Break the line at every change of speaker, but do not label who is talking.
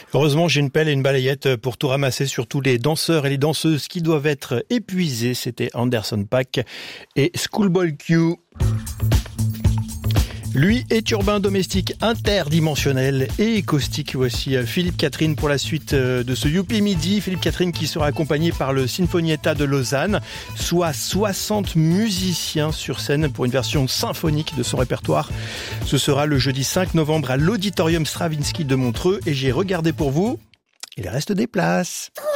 Heureusement, j'ai une pelle et une balayette pour tout ramasser sur tous les danseurs et les danseuses qui doivent être épuisés. C'était Anderson .Paak et Schoolboy Q. Lui est urbain, domestique, interdimensionnel et caustique. Voici Philippe Catherine pour la suite de ce Youpi Midi. Philippe Catherine qui sera accompagné par le Sinfonietta de Lausanne, soit 60 musiciens sur scène pour une version symphonique de son répertoire. Ce sera le jeudi 5 novembre à l'Auditorium Stravinsky de Montreux et j'ai regardé pour vous, il reste des places.